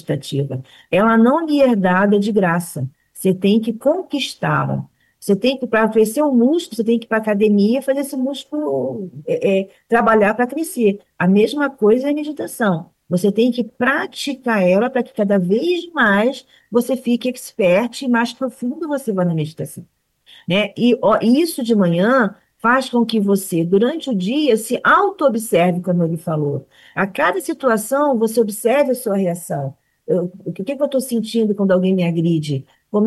meditativa. Ela não lhe é dada de graça. Você tem que conquistá-la. Você tem que, para crescer o músculo, você tem que ir para a academia fazer esse músculo trabalhar para crescer. A mesma coisa é a meditação. Você tem que praticar ela para que cada vez mais você fique expert e mais profundo você vá na meditação, né? E ó, isso de manhã faz com que você, durante o dia, se auto-observe, como ele falou. A cada situação, você observe a sua reação. O que que eu estou sentindo quando alguém me agride?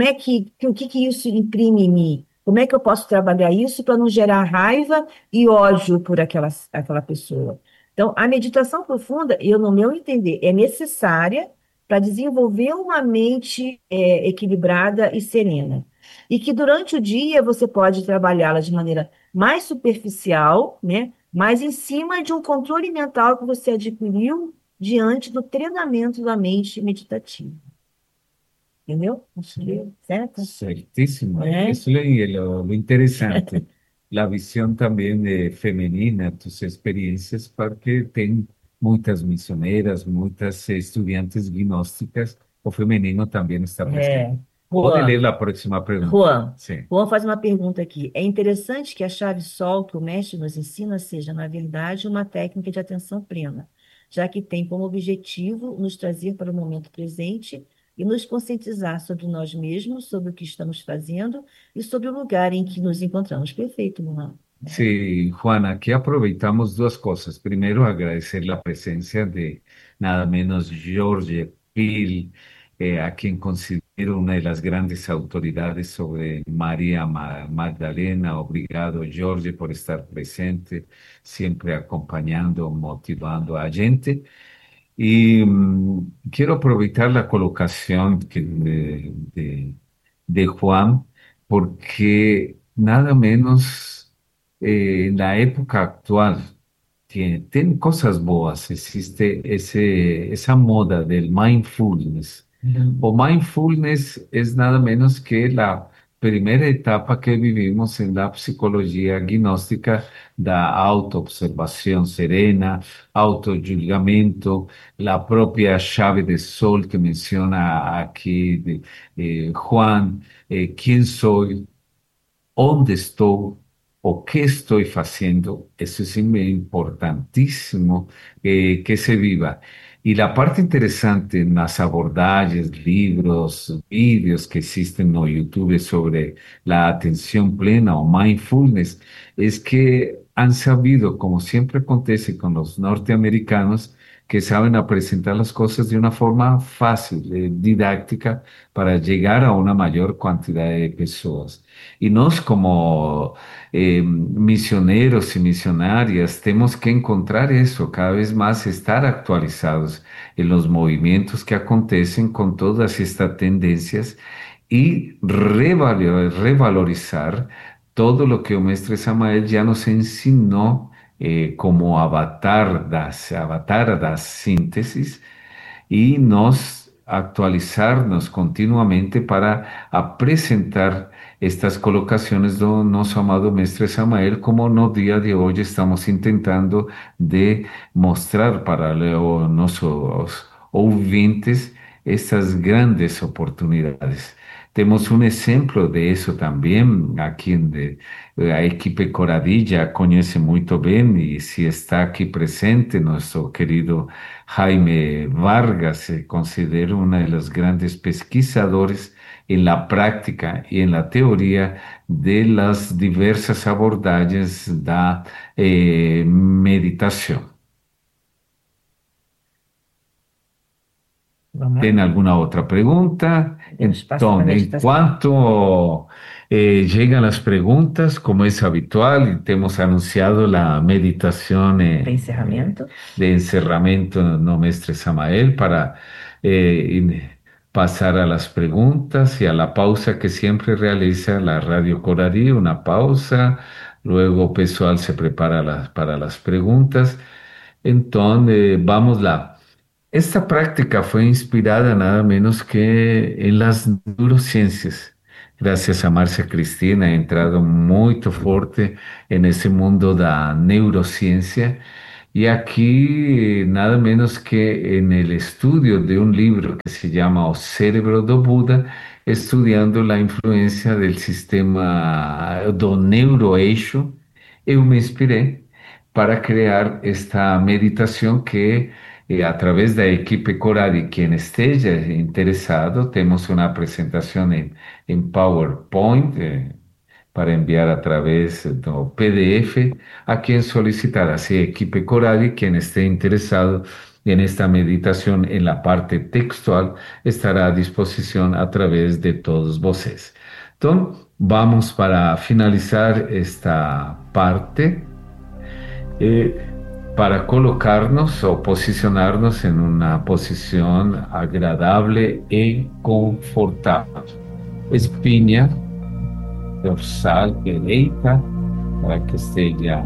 O que que isso imprime em mim? Como é que eu posso trabalhar isso para não gerar raiva e ódio por aquela pessoa? Então, a meditação profunda, eu, no meu entender, é necessária para desenvolver uma mente equilibrada e serena. E que durante o dia você pode trabalhá-la de maneira mais superficial, né? Mas em cima de um controle mental que você adquiriu diante do treinamento da mente meditativa. Entendeu? Acho Sí, que, certo? certísimo. É, Eso es lo interesante. La visión también femenina, tus experiencias, porque tem muitas missioneras, muitas estudiantes gnósticas, o femenino también está presente. é. Pode ler Juan, la próxima pregunta. Juan, Sí. Juan faz uma pergunta aqui. É interessante que a chave sol que o mestre nos ensina seja, na verdade, uma técnica de atenção plena, já que tem como objetivo nos trazer para o momento presente e nos conscientizar sobre nós mesmos, sobre o que estamos fazendo e sobre o lugar em que nos encontramos. Perfeito, Juan. Sí, Juana, aquí aproveitamos dos cosas. Primero, agradecer la presencia de nada menos George Peel, a quien considero una de las grandes autoridades sobre María Magdalena. Obrigado, George, por estar presente, siempre acompañando, motivando a gente. Y quiero aprovechar la colocación de Juan, porque nada menos en la época actual tiene cosas boas. Existe esa moda del mindfulness. O mindfulness es nada menos que la primera etapa que vivimos en la psicología gnóstica da autoobservación serena, autojuzgamento, la propia llave de sol que menciona aquí Juan, quién soy, dónde estoy o qué estoy haciendo. Eso es importantísimo que se viva. Y la parte interesante en las abordajes, libros, vídeos que existen en YouTube sobre la atención plena o mindfulness es que han sabido, como siempre acontece con los norteamericanos, que saben a presentar las cosas de una forma fácil, didáctica, para llegar a una mayor cantidad de personas. Y nos como misioneros y misionarias tenemos que encontrar eso, cada vez más estar actualizados en los movimientos que acontecen con todas estas tendencias y revalorizar todo lo que el maestro Samael ya nos enseñó como avatar das síntesis y nos actualizarnos continuamente para presentar estas colocaciones de nuestro amado Mestre Samael, como no día de hoy estamos intentando de mostrar para nuestros ouvintes estas grandes oportunidades. Tenemos un ejemplo de eso también aquí a equipe Coradilla conoce muy bien y si está aquí presente nuestro querido Jaime Vargas, se considera uno de los grandes pesquisadores en la práctica y en la teoría de las diversas abordajes da meditación. Vamos lá. ¿Tiene alguna otra pregunta? Temos espaço para Entonces, en meditação. cuanto llegan las preguntas, como es habitual, y te hemos anunciado la meditación Para encerramento. de encerramiento no Mestre Samael para pasar a las preguntas y a la pausa que siempre realiza la Radio Corarí, una pausa, luego Pessoal se prepara para las preguntas. Entonces, vamos lá. Esta práctica fue inspirada nada menos que en las neurociencias. Gracias a Marcia Cristina he entrado muy fuerte en ese mundo da neurociencia Y aquí, nada menos que en el estudio de un libro que se llama O Cérebro do Buda, estudiando la influencia del sistema do neuroeixo, eu me inspirei para criar esta meditação que, através da equipe Coradi, quem esteja interessado, temos uma apresentação em PowerPoint, para enviar a través do PDF a quien solicitar, así equipe Coradi, quien esté interesado en esta meditación en la parte textual, estará a disposición a través de todos vocês. Entonces, vamos para finalizar esta parte, para colocarnos o posicionarnos en una posición agradable y confortable. Espinha dorsal direita, para que esteja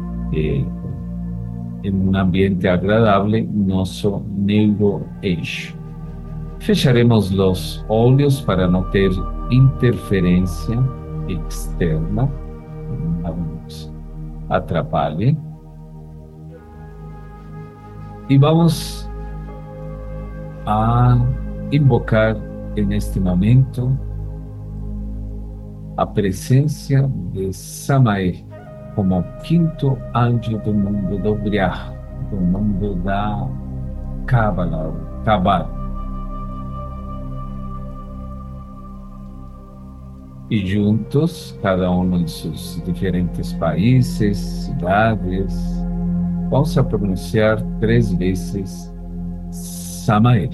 em um ambiente agradável, nosso neuroeixo. Fecharemos os olhos para não ter interferência externa, não nos atrapalhe. E vamos a invocar neste momento a presença de Samael como quinto anjo do mundo do Briah, do mundo da Cábala, Cabal. E juntos, cada um em seus diferentes países, cidades, vamos a pronunciar 3 vezes Samael.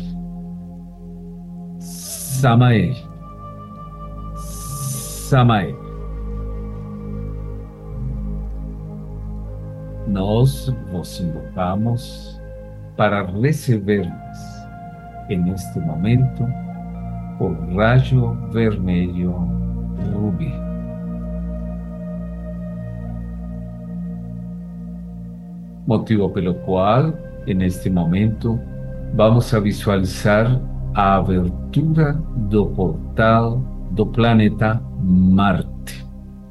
Samael. Samael. Nós vos invocamos para recebermos, neste momento, o raio vermelho rubi. Motivo pelo qual, neste momento, vamos a visualizar a abertura do portal do planeta Marte.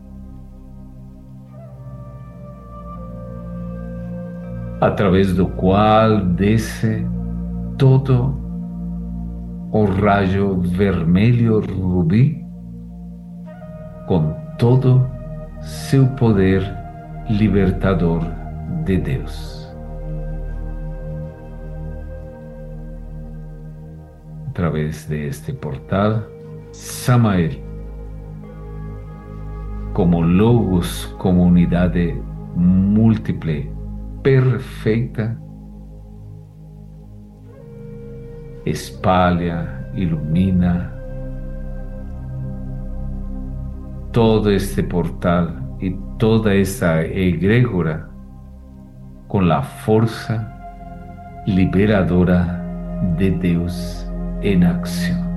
Através do qual desce todo o raio vermelho rubi com todo seu poder libertador de Deus. Através deste portal, Samael, como logos, como unidade múltiple, perfeita, espalha, ilumina todo este portal e toda esta egrégora com a força liberadora de Deus em ação.